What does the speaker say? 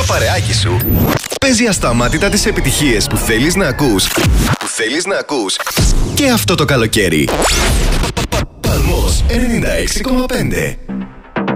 παρεάκι σου παίζει ασταμάτητα τις επιτυχίες που θέλεις να ακούς. Που θέλεις να ακούς και αυτό το καλοκαίρι. Παλμός 96,5.